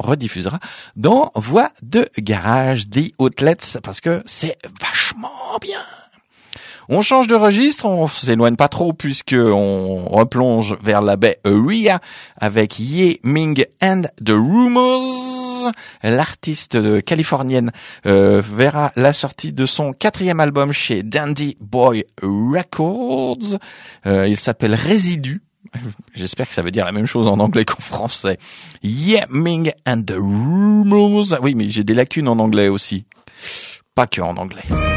rediffusera dans Voix de Garage, The Outlets, parce que c'est vachement bien. On change de registre, on s'éloigne pas trop puisque on replonge vers la baie Area avec Ye Ming and the Rumors. L'artiste californienne verra la sortie de son 4e album chez Dandy Boy Records. Il s'appelle Résidu. J'espère que ça veut dire la même chose en anglais qu'en français. Ye Ming and the Rumors. Oui, mais j'ai des lacunes en anglais aussi. Pas que en anglais.